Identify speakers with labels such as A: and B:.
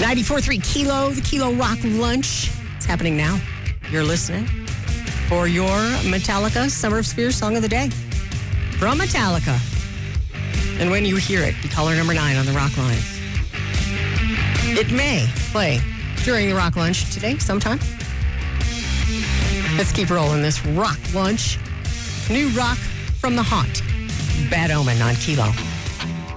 A: 94.3 Kilo, the Kilo Rock Lunch. It's happening now. You're listening for your Metallica Summer of Spheres Song of the Day from Metallica. And when you hear it, be caller number 9 on the Rock Lines. It may play during the Rock Lunch today sometime. Let's keep rolling this Rock Lunch. New rock from The Haunt. Bad Omen on Kilo.